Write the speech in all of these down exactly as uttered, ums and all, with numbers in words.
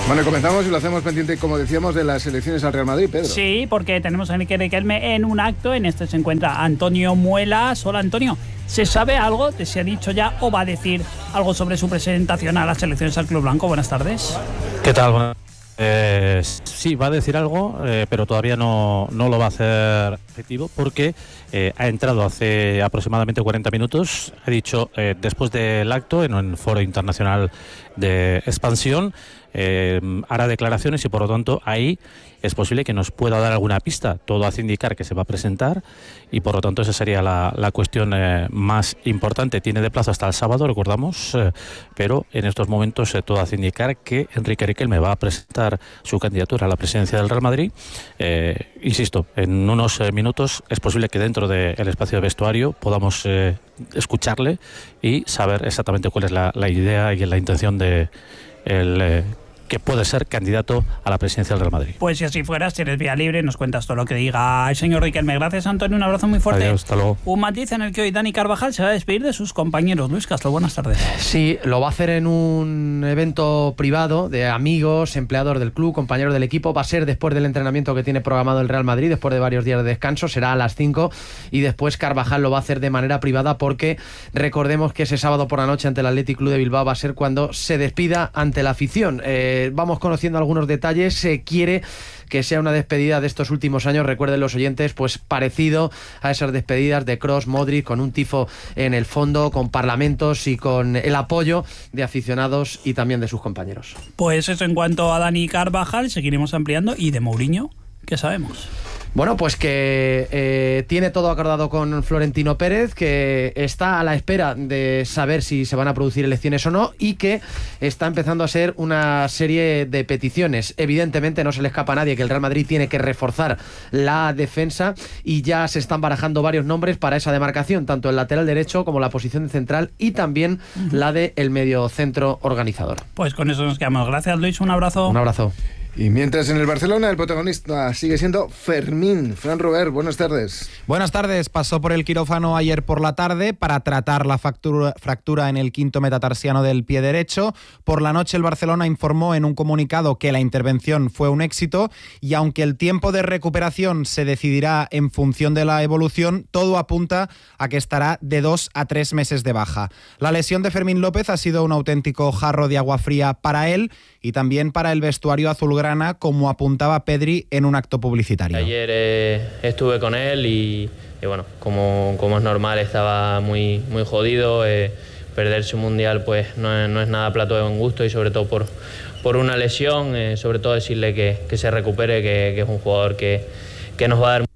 Bueno, comenzamos y lo hacemos pendiente, como decíamos, de las elecciones al Real Madrid, Pedro. Sí, porque tenemos a Enrique Riquelme en un acto. En este se encuentra Antonio Muelas. Hola, Antonio. ¿Se sabe algo? ¿Te se ha dicho ya o va a decir algo sobre su presentación a las elecciones al Club Blanco? Buenas tardes. ¿Qué tal? Bueno, eh, sí, va a decir algo, eh, pero todavía no, no lo va a hacer efectivo porque eh, ha entrado hace aproximadamente cuarenta minutos. Ha dicho, eh, después del acto, en un foro internacional de expansión, Eh, hará declaraciones y por lo tanto ahí es posible que nos pueda dar alguna pista. Todo hace indicar que se va a presentar y por lo tanto esa sería la, la cuestión eh, más importante. Tiene de plazo hasta el sábado, recordamos, eh, pero en estos momentos eh, todo hace indicar que Enrique Riquelme va a presentar su candidatura a la presidencia del Real Madrid. Eh, insisto, en unos eh, minutos es posible que dentro del espacio de vestuario podamos eh, escucharle y saber exactamente cuál es la, la idea y la intención de el eh, que puede ser candidato a la presidencia del Real Madrid. Pues si así fuera, si eres vía libre, nos cuentas todo lo que diga el señor Riquelme. Gracias, Antonio, un abrazo muy fuerte. Adiós, hasta luego. Un matiz en el que hoy Dani Carvajal se va a despedir de sus compañeros. Luis Castro, buenas tardes. Sí, lo va a hacer en un evento privado de amigos, empleados del club, compañeros del equipo. Va a ser después del entrenamiento que tiene programado el Real Madrid, después de varios días de descanso, será a las cinco y después Carvajal lo va a hacer de manera privada porque recordemos que ese sábado por la noche ante el Athletic Club de Bilbao va a ser cuando se despida ante la afición. Eh, vamos conociendo algunos detalles. Se quiere que sea una despedida de estos últimos años, recuerden los oyentes, pues parecido a esas despedidas de Kroos, Modric, con un tifo en el fondo, con parlamentos y con el apoyo de aficionados y también de sus compañeros. Pues eso en cuanto a Dani Carvajal, seguiremos ampliando. ¿Y de Mourinho qué sabemos? Bueno, pues que eh, tiene todo acordado con Florentino Pérez, que está a la espera de saber si se van a producir elecciones o no y que está empezando a ser una serie de peticiones. Evidentemente no se le escapa a nadie que el Real Madrid tiene que reforzar la defensa y ya se están barajando varios nombres para esa demarcación, tanto el lateral derecho como la posición de central y también uh-huh. la del medio centro organizador. Pues con eso nos quedamos. Gracias, Luis. Un abrazo. Un abrazo. Y mientras en el Barcelona el protagonista sigue siendo Fermín. Fran Robert, buenas tardes. Buenas tardes. Pasó por el quirófano ayer por la tarde para tratar la fractura, fractura en el quinto metatarsiano del pie derecho. Por la noche el Barcelona informó en un comunicado que la intervención fue un éxito y aunque el tiempo de recuperación se decidirá en función de la evolución, todo apunta a que estará de dos a tres meses de baja. La lesión de Fermín López ha sido un auténtico jarro de agua fría para él y también para el vestuario azulgrana, como apuntaba Pedri en un acto publicitario. Ayer eh, estuve con él y, y bueno, como, como es normal, estaba muy, muy jodido. Eh, perderse un mundial pues no es, no es nada plato de buen gusto y sobre todo por, por una lesión, eh, sobre todo decirle que, que se recupere, que, que es un jugador que, que nos va a dar.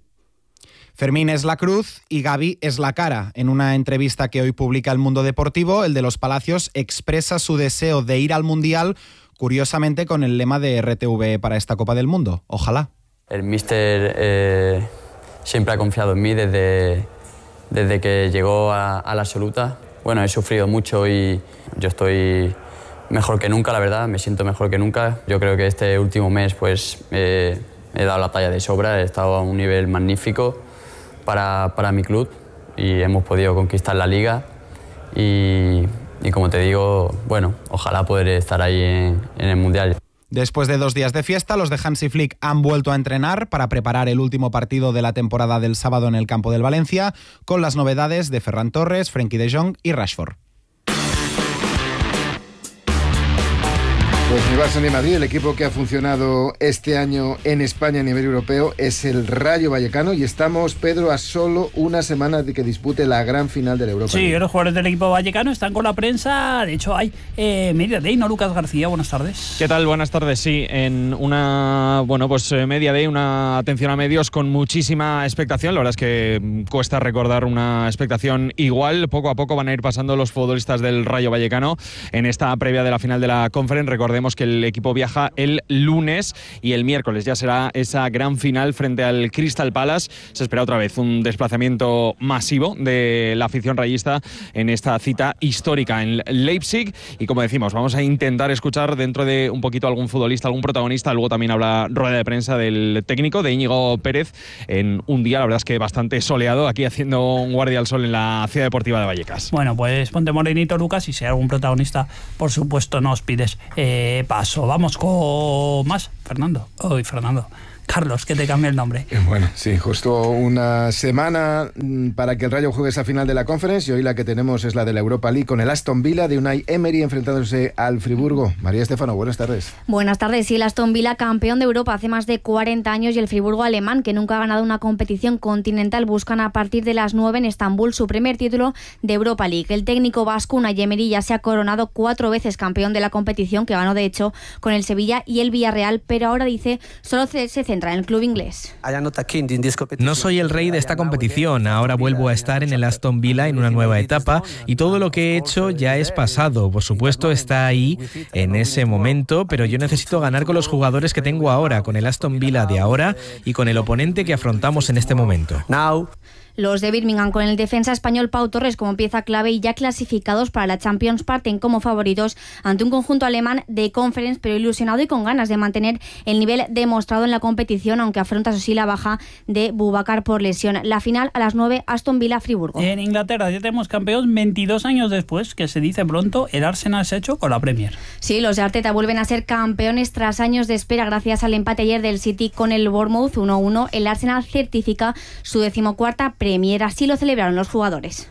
Fermín es la cruz y Gavi es la cara. En una entrevista que hoy publica El Mundo Deportivo, el de los Palacios expresa su deseo de ir al Mundial, curiosamente con el lema de R T V para esta Copa del Mundo. Ojalá. El míster eh, siempre ha confiado en mí desde, desde que llegó a, a la absoluta. Bueno, he sufrido mucho y yo estoy mejor que nunca, la verdad. Me siento mejor que nunca. Yo creo que este último mes pues eh, he dado la talla de sobra. He estado a un nivel magnífico para, para mi club y hemos podido conquistar la Liga. Y... Y como te digo, bueno, ojalá poder estar ahí en, en el Mundial. Después de dos días de fiesta, los de Hansi Flick han vuelto a entrenar para preparar el último partido de la temporada del sábado en el campo del Valencia, con las novedades de Ferran Torres, Frenkie de Jong y Rashford. Pues ni Barça ni Madrid, el equipo que ha funcionado este año en España a nivel europeo es el Rayo Vallecano y estamos, Pedro, a solo una semana de que dispute la gran final de la Europa. Sí, los jugadores del equipo vallecano están con la prensa, de hecho hay eh, Media Day, ¿no? Lucas García, buenas tardes. ¿Qué tal? Buenas tardes, sí, en una, bueno, pues Media Day, una atención a medios con muchísima expectación, la verdad es que cuesta recordar una expectación igual, poco a poco van a ir pasando los futbolistas del Rayo Vallecano en esta previa de la final de la Conference. Recordemos que el equipo viaja el lunes y el miércoles ya será esa gran final frente al Crystal Palace. Se espera otra vez un desplazamiento masivo de la afición rayista en esta cita histórica en Leipzig y como decimos, vamos a intentar escuchar dentro de un poquito algún futbolista, algún protagonista. Luego también habla rueda de prensa del técnico, de Íñigo Pérez, en un día, la verdad es que bastante soleado, aquí haciendo un guardia al sol en la Ciudad Deportiva de Vallecas. Bueno, pues ponte morenito, Lucas, y si hay algún protagonista, por supuesto nos pides eh, Eh, paso, vamos con más. Fernando, hoy Fernando. Carlos, que te cambie el nombre. Bueno, sí, justo una semana para que el Rayo juegue esa final de la Conference y hoy la que tenemos es la de la Europa League con el Aston Villa de Unai Emery enfrentándose al Friburgo. María Estefano, buenas tardes. Buenas tardes. Sí, el Aston Villa, campeón de Europa hace más de cuarenta años, y el Friburgo alemán, que nunca ha ganado una competición continental, buscan a partir de las nueve en Estambul su primer título de Europa League. El técnico vasco Unai Emery ya se ha coronado cuatro veces campeón de la competición, que ganó de hecho con el Sevilla y el Villarreal, pero ahora dice solo se centra en el club inglés. No soy el rey de esta competición, ahora vuelvo a estar en el Aston Villa en una nueva etapa y todo lo que he hecho ya es pasado. Por supuesto está ahí en ese momento, pero yo necesito ganar con los jugadores que tengo ahora, con el Aston Villa de ahora y con el oponente que afrontamos en este momento. Los de Birmingham, con el defensa español Pau Torres como pieza clave y ya clasificados para la Champions, parten como favoritos ante un conjunto alemán de Conference, pero ilusionado y con ganas de mantener el nivel demostrado en la competición, aunque afronta así la baja de Boubacar por lesión. La final a las nueve, Aston Villa-Friburgo. En Inglaterra ya tenemos campeón veintidós años después, que se dice pronto, el Arsenal se ha hecho con la Premier. Sí, los de Arteta vuelven a ser campeones tras años de espera gracias al empate ayer del City con el Bournemouth uno a uno. El Arsenal certifica su decimocuarta Premier. Así lo celebraron los jugadores.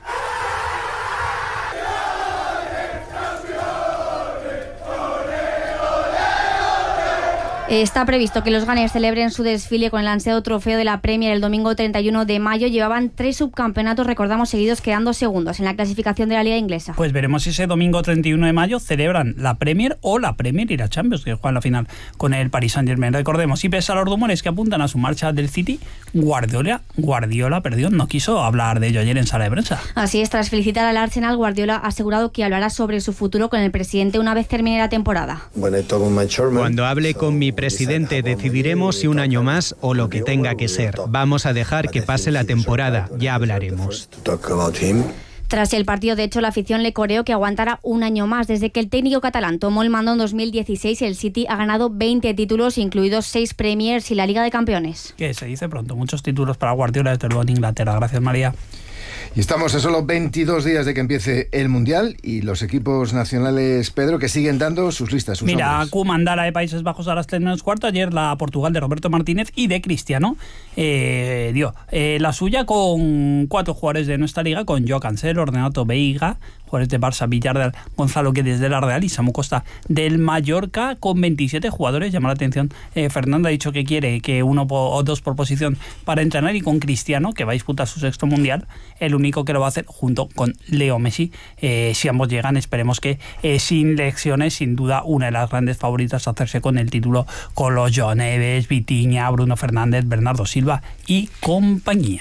Está previsto que los Gunners celebren su desfile con el ansiado trofeo de la Premier el domingo treinta y uno de mayo. Llevaban tres subcampeonatos, recordamos, seguidos, quedando segundos en la clasificación de la Liga Inglesa. Pues veremos si ese domingo treinta y uno de mayo celebran la Premier o la Premier y la Champions, que juegan la final con el Paris Saint-Germain. Recordemos, y pese a los rumores que apuntan a su marcha del City, Guardiola, Guardiola, perdón, no quiso hablar de ello ayer en sala de prensa. Así es, tras felicitar al Arsenal, Guardiola ha asegurado que hablará sobre su futuro con el presidente una vez termine la temporada. Cuando hable con mi presidente decidiremos si un año más o lo que tenga que ser. Vamos a dejar que pase la temporada, ya hablaremos. Tras el partido, de hecho, la afición le coreó que aguantara un año más. Desde que el técnico catalán tomó el mando en dos mil dieciséis, el City ha ganado veinte títulos, incluidos seis Premiers y la Liga de Campeones. Que se dice pronto, muchos títulos para Guardiola desde luego en Inglaterra. Gracias, María. Y estamos a solo veintidós días de que empiece el Mundial y los equipos nacionales, Pedro, que siguen dando sus listas, sus Mira, nombres. Kumandara de Países Bajos a las tres menos cuarto, ayer la Portugal de Roberto Martínez y de Cristiano eh, dio eh, la suya con cuatro jugadores de nuestra liga, con Joao Cancelo, Renato Veiga, jugadores de Barça, Villarreal, Gonzalo Guedes de la Real y Samu Costa del Mallorca, con veintisiete jugadores. Llama la atención, eh, Fernando ha dicho que quiere que uno o dos por posición para entrenar, y con Cristiano, que va a disputar su sexto Mundial, el único que lo va a hacer junto con Leo Messi. Eh, si ambos llegan, esperemos que eh, sin lecciones, sin duda una de las grandes favoritas a hacerse con el título, con los Joao Neves, Vitinha, Bruno Fernández, Bernardo Silva y compañía.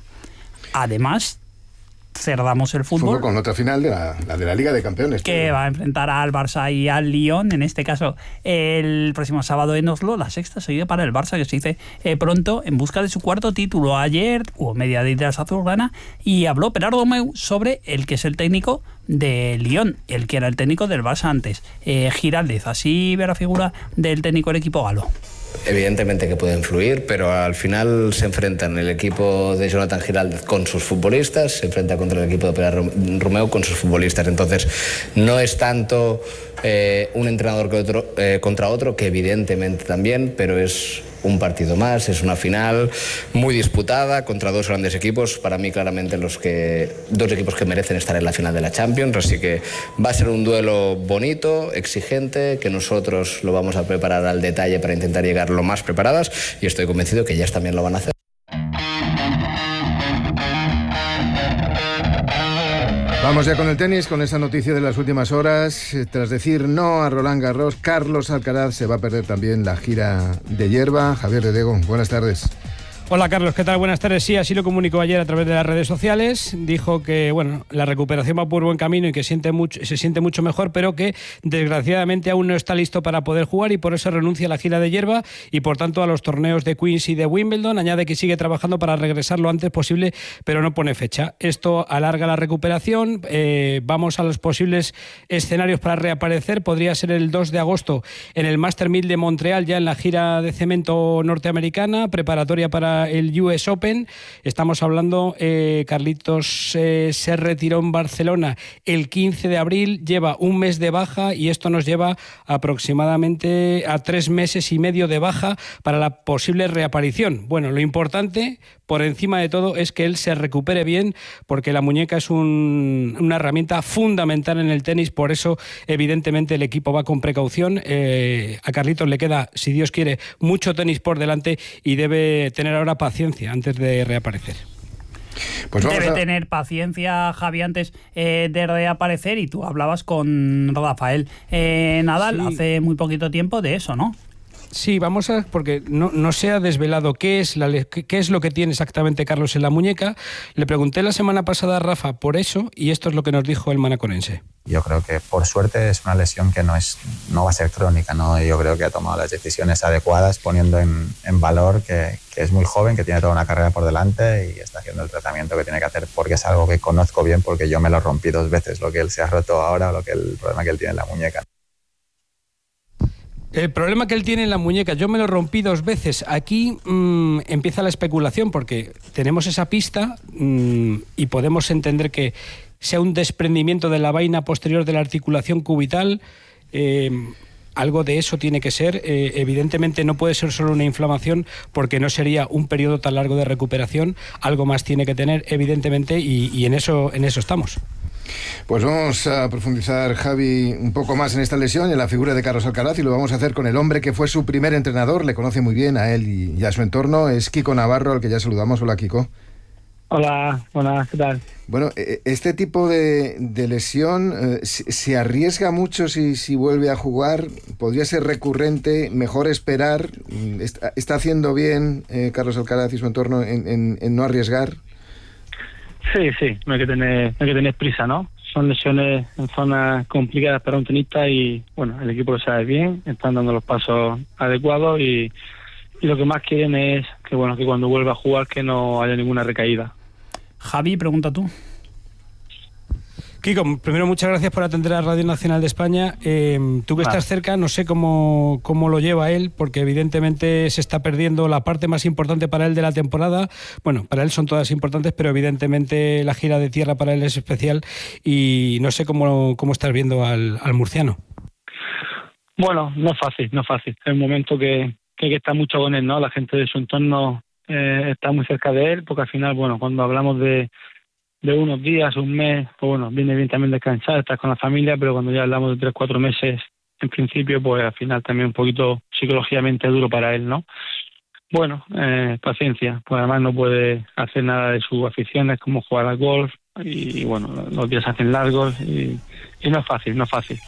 Además, cerramos el fútbol, fútbol con otra final de la, la de la Liga de Campeones, que pero... va a enfrentar al Barça y al Lyon, en este caso el próximo sábado en Oslo, la sexta seguida para el Barça, que se dice eh, pronto en busca de su cuarto título. Ayer hubo media de ideas azulgrana y habló Bartomeu sobre el que es el técnico de Lyon, el que era el técnico del Barça antes, eh, Giraldez. Así ve la figura del técnico del equipo galo. Evidentemente que puede influir, pero al final se enfrentan el equipo de Jonathan Giraldez con sus futbolistas, se enfrenta contra el equipo de Pere Romeu con sus futbolistas. Entonces no es tanto eh, un entrenador que otro, eh, contra otro, que evidentemente también, pero es un partido más, es una final muy disputada contra dos grandes equipos, para mí claramente los que dos equipos que merecen estar en la final de la Champions, así que va a ser un duelo bonito, exigente, que nosotros lo vamos a preparar al detalle para intentar llegar lo más preparadas, y estoy convencido que ellas también lo van a hacer. Vamos ya con el tenis, con esa noticia de las últimas horas. Tras decir no a Roland Garros, Carlos Alcaraz se va a perder también la gira de hierba. Javier de Diego, buenas tardes. Hola Carlos, ¿qué tal? Buenas tardes. Sí, así lo comunicó ayer a través de las redes sociales. Dijo que bueno, la recuperación va por buen camino y que siente mucho, se siente mucho mejor, pero que desgraciadamente aún no está listo para poder jugar y por eso renuncia a la gira de hierba y por tanto a los torneos de Queens y de Wimbledon. Añade que sigue trabajando para regresar lo antes posible, pero no pone fecha. Esto alarga la recuperación. Eh, vamos a los posibles escenarios para reaparecer. Podría ser el dos de agosto en el Master mil de Montreal, ya en la gira de cemento norteamericana, preparatoria para para el U S Open. Estamos hablando, eh, Carlitos eh, se retiró en Barcelona el quince de abril, lleva un mes de baja y esto nos lleva aproximadamente a tres meses y medio de baja para la posible reaparición. Bueno, lo importante, por encima de todo, es que él se recupere bien, porque la muñeca es un, una herramienta fundamental en el tenis, por eso evidentemente el equipo va con precaución. Eh, a Carlitos le queda, si Dios quiere, mucho tenis por delante y debe tener ahora paciencia antes de reaparecer. Pues debe a... tener paciencia, Javi, antes eh, de reaparecer, y tú hablabas con Rafael eh, Nadal sí. hace muy poquito tiempo de eso, ¿no? Sí, vamos a, porque no, no se ha desvelado qué es, la, qué es lo que tiene exactamente Carlos en la muñeca. Le pregunté la semana pasada a Rafa por eso y esto es lo que nos dijo el manaconense. Yo creo que por suerte es una lesión que no, es, no va a ser crónica, ¿no? Yo creo que ha tomado las decisiones adecuadas poniendo en, en valor que, que es muy joven, que tiene toda una carrera por delante y está haciendo el tratamiento que tiene que hacer, porque es algo que conozco bien, porque yo me lo rompí dos veces, lo que él se ha roto ahora o lo que el problema que él tiene en la muñeca. El problema que él tiene en la muñeca, yo me lo rompí dos veces. Aquí mmm, empieza la especulación, porque tenemos esa pista mmm, y podemos entender que sea un desprendimiento de la vaina posterior de la articulación cubital. Eh, algo de eso tiene que ser. Eh, evidentemente no puede ser solo una inflamación, porque no sería un periodo tan largo de recuperación. Algo más tiene que tener, evidentemente, y, y en eso, en eso estamos. Pues vamos a profundizar, Javi, un poco más en esta lesión y en la figura de Carlos Alcaraz, y lo vamos a hacer con el hombre que fue su primer entrenador, le conoce muy bien a él y a su entorno, es Kiko Navarro, al que ya saludamos. Hola, Kiko. Hola, buenas, ¿qué tal? Bueno, este tipo de, de lesión eh, se arriesga mucho si, si vuelve a jugar, podría ser recurrente, mejor esperar. ¿Está, está haciendo bien eh, Carlos Alcaraz y su entorno en, en, en no arriesgar? Sí, sí, no hay que tener, no hay que tener prisa, ¿no? Son lesiones en zonas complicadas para un tenista y, bueno, el equipo lo sabe bien, están dando los pasos adecuados y, y lo que más quieren es que, bueno, que cuando vuelva a jugar que no haya ninguna recaída. Javi, pregunta tú. Kiko, primero muchas gracias por atender a Radio Nacional de España. Eh, tú que estás cerca, no sé cómo, cómo lo lleva él, porque evidentemente se está perdiendo la parte más importante para él de la temporada. Bueno, para él son todas importantes, pero evidentemente la gira de tierra para él es especial y no sé cómo, cómo estás viendo al, al murciano. Bueno, no es fácil, no es fácil. Es un momento que, que hay que estar mucho con él, ¿no? La gente de su entorno eh, está muy cerca de él, porque al final, bueno, cuando hablamos de de unos días, un mes, pues bueno, viene bien también descansar, estar con la familia, pero cuando ya hablamos de tres, cuatro meses, en principio, pues al final también un poquito psicológicamente duro para él, ¿no? Bueno, eh, paciencia, pues además no puede hacer nada de sus aficiones, como jugar al golf, y bueno, los días se hacen largos, y, y no es fácil, no es fácil.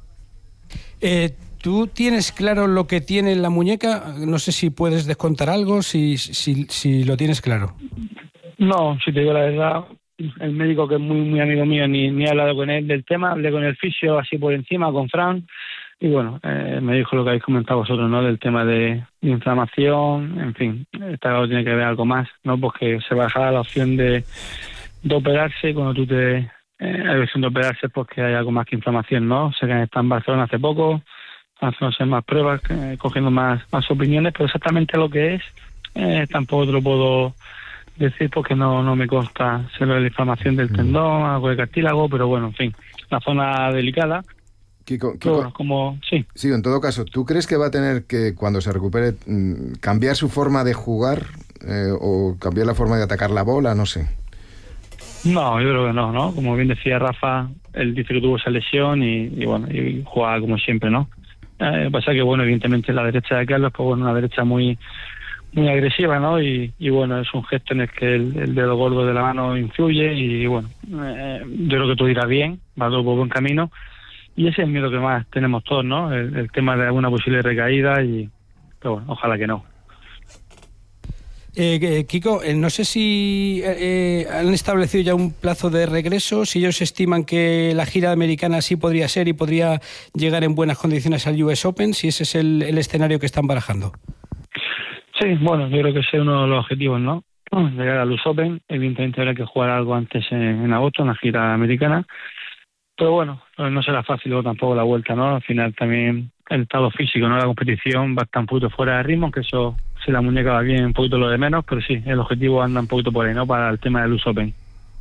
Eh, ¿Tú tienes claro lo que tiene en la muñeca? No sé si puedes descontar algo, si, si, si lo tienes claro. No, si te digo la verdad, el médico, que es muy muy amigo mío, ni, ni he hablado con él del tema, hablé con el fisio así por encima, con Fran, y bueno, eh, me dijo lo que habéis comentado vosotros, ¿no? Del tema de, de inflamación, en fin, esta tiene que ver algo más, ¿no? Porque se baja la opción de, de operarse, cuando tú te... Eh, hay opción de operarse porque hay algo más que inflamación, ¿no? Sé que está en Barcelona hace poco, haciéndose más pruebas, eh, cogiendo más, más opiniones, pero exactamente lo que es, eh, tampoco te lo puedo decir porque no, no me consta ser la inflamación del tendón, algo de cartílago, pero bueno, en fin, la zona delicada. Kiko, Kiko bueno, como, sí. sí, en todo caso, ¿tú crees que va a tener que, cuando se recupere, cambiar su forma de jugar eh, o cambiar la forma de atacar la bola? No sé. No, yo creo que no, ¿no? Como bien decía Rafa, él dice que tuvo esa lesión y, y bueno, y jugaba como siempre, ¿no? Eh, pasa que, bueno, evidentemente la derecha de Carlos, pues bueno, una derecha muy muy agresiva, ¿no? Y, y bueno, es un gesto en el que el, el dedo gordo de la mano influye y bueno, eh, yo creo que todo irá bien, va todo por buen camino y ese es el miedo que más tenemos todos, ¿no? El, el tema de alguna posible recaída y, pero bueno, ojalá que no. Eh, Kiko, eh, no sé si eh, han establecido ya un plazo de regreso, si ellos estiman que la gira americana sí podría ser y podría llegar en buenas condiciones al U S Open, si ese es el, el escenario que están barajando. Sí, bueno, yo creo que ese es uno de los objetivos, ¿no? Llegar al U S Open, evidentemente habrá que jugar algo antes en, en agosto, en la gira americana, pero bueno, no será fácil luego tampoco la vuelta, ¿no? Al final también el estado físico, ¿no? La competición va a estar un poquito fuera de ritmo, que eso si la muñeca va bien, un poquito lo de menos, pero sí, el objetivo anda un poquito por ahí, ¿no? Para el tema del U S Open.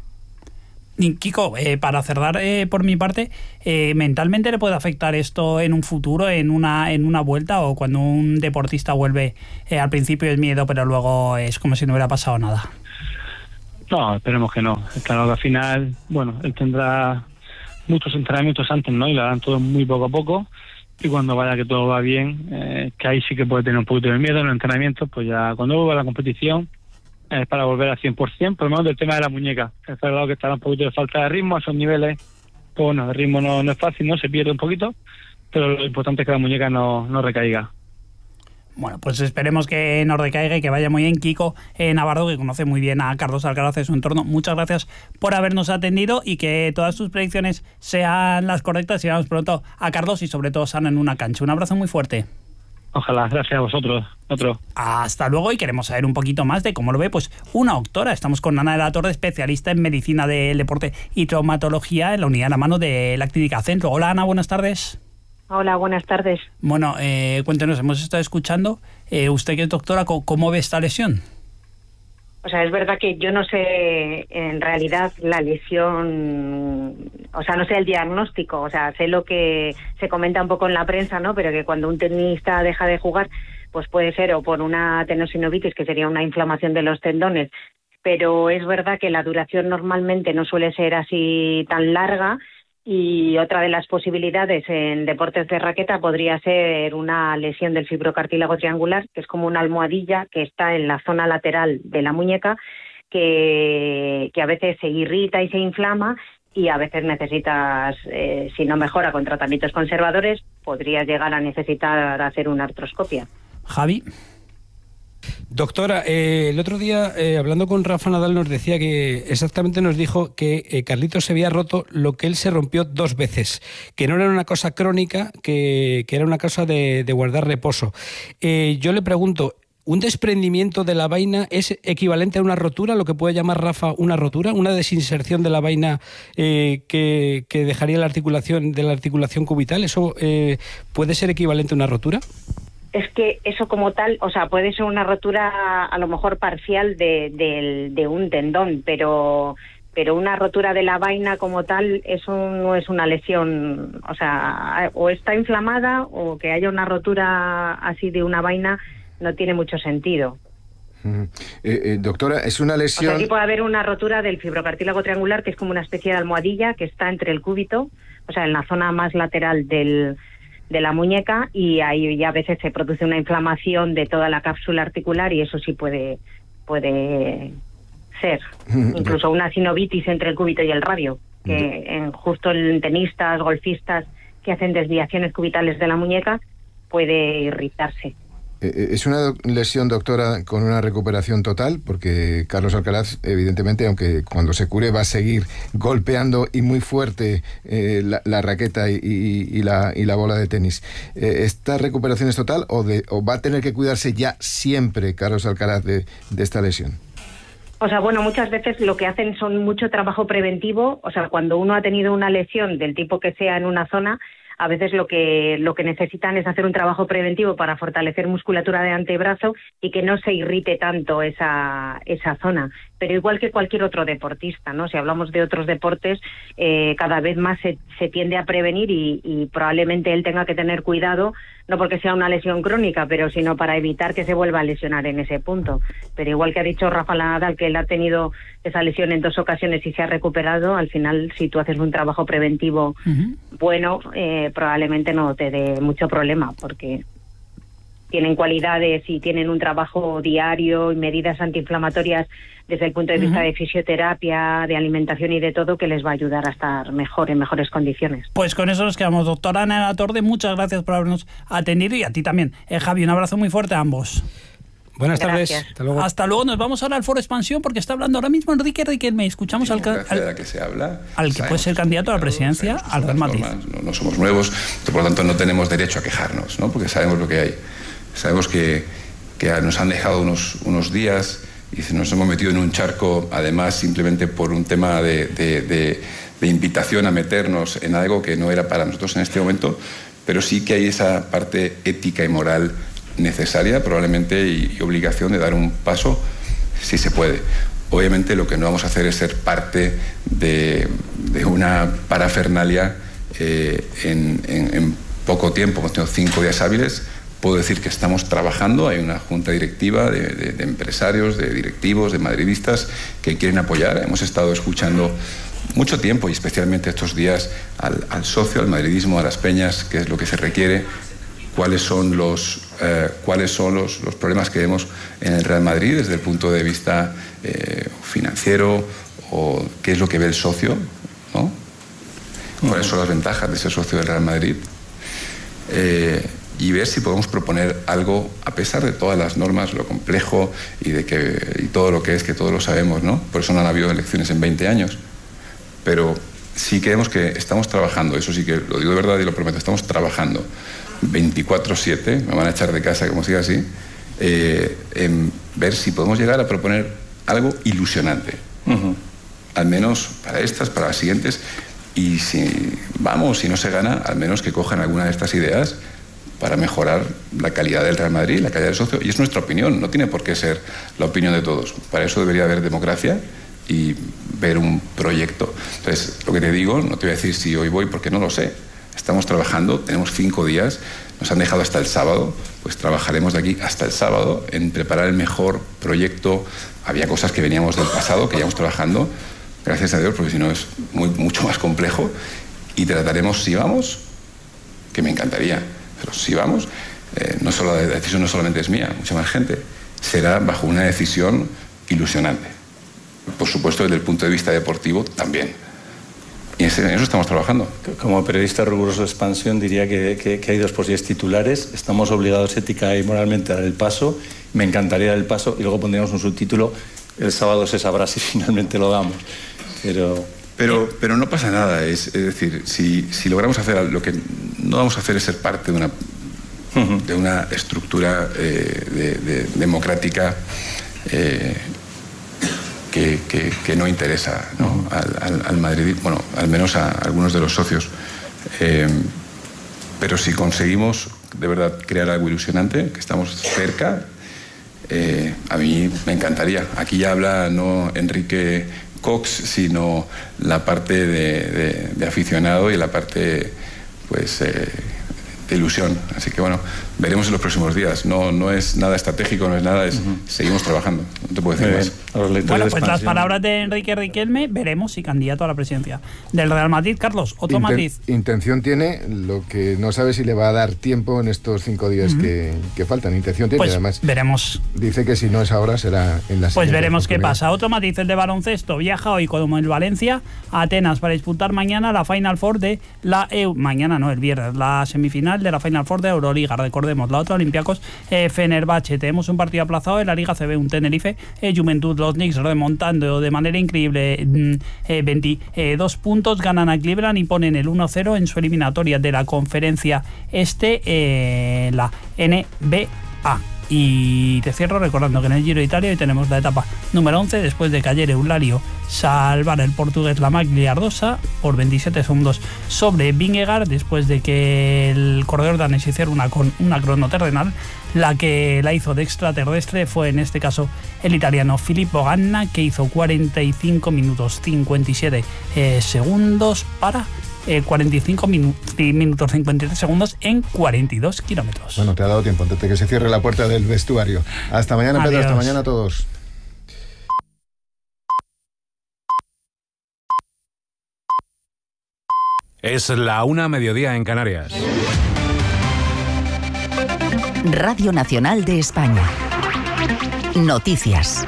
Y Kiko, eh, para cerrar eh, por mi parte, eh, ¿mentalmente le puede afectar esto en un futuro, en una en una vuelta, o cuando un deportista vuelve, eh, al principio es miedo, pero luego es como si no hubiera pasado nada? No, esperemos que no. Claro que al final, bueno, él tendrá muchos entrenamientos antes, ¿no? Y lo harán todo muy poco a poco. Y cuando vaya que todo va bien, eh, que ahí sí que puede tener un poquito de miedo en los entrenamientos, pues ya cuando vuelva a la competición es para volver al cien por ciento, por lo menos del tema de la muñeca. Es verdad que está un poquito de falta de ritmo a esos niveles. Pues bueno, el ritmo no, no es fácil, ¿no? Se pierde un poquito, pero lo importante es que la muñeca no, no recaiga. Bueno, pues esperemos que no recaiga y que vaya muy bien. Kiko eh, Navarro, que conoce muy bien a Carlos Alcaraz de su entorno, muchas gracias por habernos atendido y que todas tus predicciones sean las correctas y veamos pronto a Carlos y sobre todo sana en una cancha. Un abrazo muy fuerte. Ojalá, gracias a vosotros. Otro. Hasta luego, y queremos saber un poquito más de cómo lo ve pues una doctora. Estamos con Ana de la Torre, especialista en medicina del deporte y traumatología en la unidad a la mano de la Clínica Centro. Hola Ana, buenas tardes. Hola, buenas tardes. Bueno, eh, cuéntenos, hemos estado escuchando, eh, usted que es doctora, ¿cómo, cómo ve esta lesión? O sea, es verdad que yo no sé en realidad la lesión, o sea, no sé el diagnóstico, o sea, sé lo que se comenta un poco en la prensa, ¿no? Pero que cuando un tenista deja de jugar, pues puede ser o por una tenosinovitis, que sería una inflamación de los tendones, pero es verdad que la duración normalmente no suele ser así tan larga. Y otra de las posibilidades en deportes de raqueta podría ser una lesión del fibrocartílago triangular, que es como una almohadilla que está en la zona lateral de la muñeca, que, que a veces se irrita y se inflama, y a veces necesitas, eh, si no mejora con tratamientos conservadores, podrías llegar a necesitar hacer una artroscopia. Javi. Doctora, eh, el otro día, eh, hablando con Rafa Nadal, nos decía que exactamente nos dijo que eh, Carlitos se había roto lo que él se rompió dos veces, que no era una cosa crónica, que, que era una cosa de, de guardar reposo. Eh, yo le pregunto, ¿un desprendimiento de la vaina es equivalente a una rotura, lo que puede llamar Rafa una rotura, una desinserción de la vaina eh, que, que dejaría la articulación de la articulación cubital? ¿Eso eh, puede ser equivalente a una rotura? Es que eso como tal, o sea, puede ser una rotura a lo mejor parcial de, de, de un tendón, pero pero una rotura de la vaina como tal, eso no es una lesión, o sea, o está inflamada o que haya una rotura así de una vaina no tiene mucho sentido. Uh-huh. eh, eh, doctora, es una lesión... O sea, sí puede haber una rotura del fibrocartílago triangular, que es como una especie de almohadilla que está entre el cúbito, o sea, en la zona más lateral del... de la muñeca, y ahí ya a veces se produce una inflamación de toda la cápsula articular y eso sí puede puede ser. Incluso una sinovitis entre el cúbito y el radio, que en, justo en tenistas, golfistas que hacen desviaciones cubitales de la muñeca puede irritarse. ¿Es una lesión, doctora, con una recuperación total? Porque Carlos Alcaraz, evidentemente, aunque cuando se cure va a seguir golpeando y muy fuerte eh, la, la raqueta y, y, y, la, y la bola de tenis. Eh, ¿Esta recuperación es total o, de, o va a tener que cuidarse ya siempre Carlos Alcaraz de, de esta lesión? O sea, bueno, muchas veces lo que hacen son mucho trabajo preventivo. O sea, cuando uno ha tenido una lesión del tipo que sea en una zona, a veces lo que lo que necesitan es hacer un trabajo preventivo para fortalecer musculatura de antebrazo y que no se irrite tanto esa esa zona. Pero igual que cualquier otro deportista, ¿no? Si hablamos de otros deportes, eh, cada vez más se, se tiende a prevenir y, y probablemente él tenga que tener cuidado, no porque sea una lesión crónica, pero sino para evitar que se vuelva a lesionar en ese punto. Pero igual que ha dicho Rafa Nadal, que él ha tenido esa lesión en dos ocasiones y se ha recuperado, al final, si tú haces un trabajo preventivo uh-huh. bueno, eh, probablemente no te dé mucho problema, porque tienen cualidades y tienen un trabajo diario y medidas antiinflamatorias desde el punto de vista uh-huh. de fisioterapia, de alimentación y de todo, que les va a ayudar a estar mejor, en mejores condiciones. Pues con eso nos quedamos. Doctora Ana de la Torre, muchas gracias por habernos atendido, y a ti también. Eh, Javi, un abrazo muy fuerte a ambos. Buenas Gracias. tardes. Hasta luego. Hasta luego. Nos vamos ahora al Foro Expansión, porque está hablando ahora mismo Enrique Riquelme. Escuchamos al, al, que, se habla, al que puede ser candidato a la presidencia, al Real Madrid. No, no somos nuevos, por lo tanto no tenemos derecho a quejarnos, ¿no? Porque sabemos lo que hay. Sabemos que, que nos han dejado unos, unos días y nos hemos metido en un charco, además simplemente por un tema de, de, de, de invitación a meternos en algo que no era para nosotros en este momento, pero sí que hay esa parte ética y moral necesaria probablemente y, y obligación de dar un paso si se puede. Obviamente lo que no vamos a hacer es ser parte de, de una parafernalia eh, en, en, en poco tiempo. Hemos tenido cinco días hábiles. Puedo decir que estamos trabajando, hay una junta directiva de, de, de empresarios, de directivos, de madridistas que quieren apoyar. Hemos estado escuchando mucho tiempo y especialmente estos días al, al socio, al madridismo, a las peñas, qué es lo que se requiere, cuáles son los, eh, cuáles son los, los problemas que vemos en el Real Madrid desde el punto de vista eh, financiero o qué es lo que ve el socio, ¿no? Cuáles son las ventajas de ser socio del Real Madrid. Eh, y ver si podemos proponer algo a pesar de todas las normas, lo complejo y de que y todo lo que es, que todos lo sabemos, ¿no? Por eso no han habido elecciones en veinte años. Pero sí creemos que estamos trabajando, eso sí que lo digo de verdad y lo prometo, estamos trabajando veinticuatro siete, me van a echar de casa como siga así, eh, en ver si podemos llegar a proponer algo ilusionante. Uh-huh. Al menos para estas, para las siguientes, y si vamos, si no se gana, al menos que cojan alguna de estas ideas para mejorar la calidad del Real Madrid, la calidad del socio, y es nuestra opinión, no tiene por qué ser la opinión de todos. Para eso debería haber democracia y ver un proyecto. Entonces, lo que te digo, no te voy a decir si hoy voy porque no lo sé. Estamos trabajando, tenemos cinco días, nos han dejado hasta el sábado, pues trabajaremos de aquí hasta el sábado en preparar el mejor proyecto. Había cosas que veníamos del pasado, que íbamos trabajando, gracias a Dios, porque si no es muy, mucho más complejo, y trataremos, si vamos, que me encantaría, pero si vamos, eh, no solo, la decisión no solamente es mía, mucha más gente, será bajo una decisión ilusionante. Por supuesto, desde el punto de vista deportivo también. Y en eso estamos trabajando. Como periodista riguroso de Expansión diría que, que, que hay dos posibles titulares. Estamos obligados ética y moralmente a dar el paso. Me encantaría dar el paso y luego pondríamos un subtítulo. El sábado se sabrá si finalmente lo damos. Pero, pero, pero no pasa nada. Es, es decir, si, si logramos hacer lo que no vamos a hacer es ser parte de una, uh-huh. de una estructura eh, de, de, democrática eh, Que, que, que no interesa, ¿no? Al, al, al Madrid, bueno, al menos a algunos de los socios. Eh, pero si conseguimos de verdad crear algo ilusionante, que estamos cerca, eh, a mí me encantaría. Aquí ya habla no Enrique Cox, sino la parte de, de, de aficionado y la parte, pues, eh, de ilusión. Así que bueno, veremos en los próximos días. No, no es nada estratégico, no es nada, es uh-huh. seguimos trabajando. No te puedo decir más. Bueno, pues las palabras de Enrique Riquelme, veremos si candidato a la presidencia del Real Madrid. Carlos, otro Inten- matiz. Intención tiene, lo que no sabe si le va a dar tiempo en estos cinco días uh-huh. que, que faltan. Intención tiene, pues además. Veremos. Dice que si no es ahora, será en la Pues veremos qué pasa. Otro matiz, el de baloncesto. Viaja hoy como el Valencia a Atenas para disputar mañana la Final Four de la E U. Mañana no, el viernes, la semifinal de la Final Four de Euroliga. Recordemos, la otra, Olympiacos eh, Fenerbahce. Tenemos un partido aplazado en la Liga C B, un Tenerife eh, Juventud. Los Knicks remontando de manera increíble eh, veintidós puntos, ganan a Cleveland y ponen el uno cero en su eliminatoria de la conferencia este, eh, la N B A. Y te cierro recordando que en el Giro de Italia hoy tenemos la etapa número once, después de que ayer Eulario salvara el portugués la Maglia Ardosa por veintisiete segundos sobre Vingegaard, después de que el corredor danés hiciera una, una crono terrenal. La que la hizo de extraterrestre fue en este caso el italiano Filippo Ganna, que hizo cuarenta y cinco minutos cincuenta y siete eh, segundos para Eh, cuarenta y cinco minu- minutos cincuenta y tres segundos en cuarenta y dos kilómetros. Bueno, te ha dado tiempo antes de que se cierre la puerta del vestuario. Hasta mañana, Pedro. Adiós. Hasta mañana a todos. Es la una, mediodía en Canarias. Radio Nacional de España. Noticias.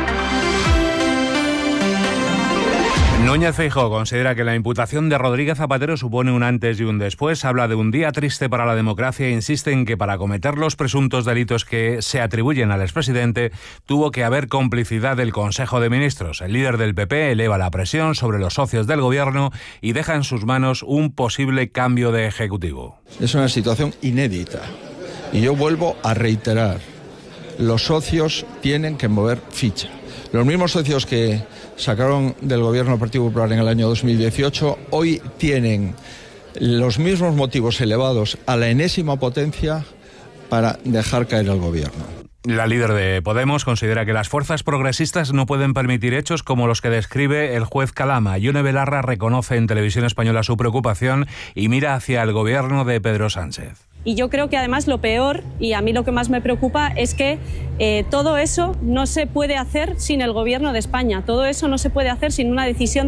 Núñez Feijóo considera que la imputación de Rodríguez Zapatero supone un antes y un después. Habla de un día triste para la democracia e insiste en que para cometer los presuntos delitos que se atribuyen al expresidente tuvo que haber complicidad del Consejo de Ministros. El líder del P P eleva la presión sobre los socios del gobierno y deja en sus manos un posible cambio de ejecutivo. Es una situación inédita y yo vuelvo a reiterar, los socios tienen que mover ficha. Los mismos socios que sacaron del gobierno del Partido Popular en el año dos mil dieciocho, hoy tienen los mismos motivos elevados a la enésima potencia para dejar caer al gobierno. La líder de Podemos considera que las fuerzas progresistas no pueden permitir hechos como los que describe el juez Calama. Yone Belarra reconoce en Televisión Española su preocupación y mira hacia el gobierno de Pedro Sánchez. Y yo creo que además lo peor, y a mí lo que más me preocupa, es que eh, todo eso no se puede hacer sin el Gobierno de España. Todo eso no se puede hacer sin una decisión